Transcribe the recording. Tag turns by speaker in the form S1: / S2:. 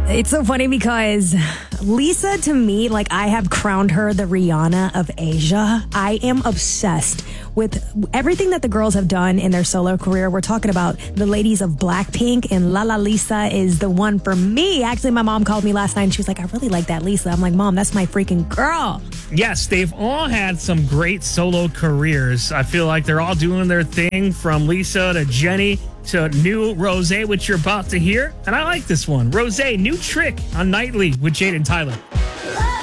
S1: It's so funny because Lisa, to me, like I have crowned her the Rihanna of Asia. I am obsessed with everything that the girls have done in their solo career. We're talking about the ladies of Blackpink, and Lala Lisa is the one for me. Actually, my mom called me last night and she was like, I really like that Lisa. I'm like, Mom, that's my freaking girl.
S2: Yes, they've all had some great solo careers. I feel like they're all doing their thing, from Lisa to Jenny to new Rosé, which you're about to hear. And I like this one. Rosé, new trick on Nightly with Jade and Tyler.